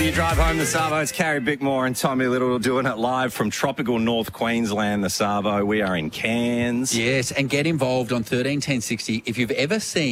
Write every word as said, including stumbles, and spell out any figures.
You drive home the Savo. It's Carrie Bickmore and Tommy Little doing it live from tropical North Queensland, the Savo. We are in Cairns. Yes, and get involved on thirteen ten sixty if you've ever seen